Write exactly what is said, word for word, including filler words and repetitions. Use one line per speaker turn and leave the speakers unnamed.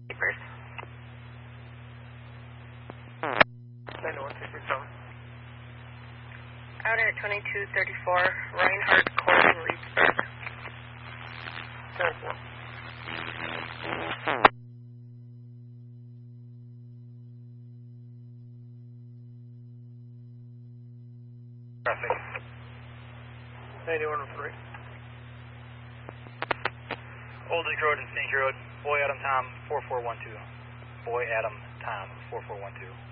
Papers.
ninety-one sixty-seven.
Out at twenty-two thirty-four, Reinhardt Court in Leedsburg.
ten four.
Traffic.
ninety-one oh three.
Old Lake Road and Saint Road. Boy Adam Tom four four one two. Boy Adam Tom four four one two.